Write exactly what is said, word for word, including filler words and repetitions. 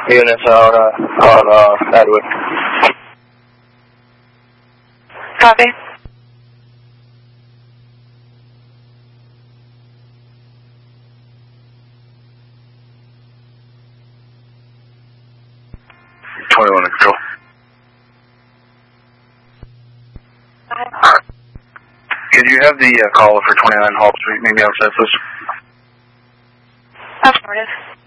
units out uh, on uh, Edward. Copy. twenty-one to control. Could you have the uh, caller for twenty-nine Hall Street, maybe outside, please? Affirmative.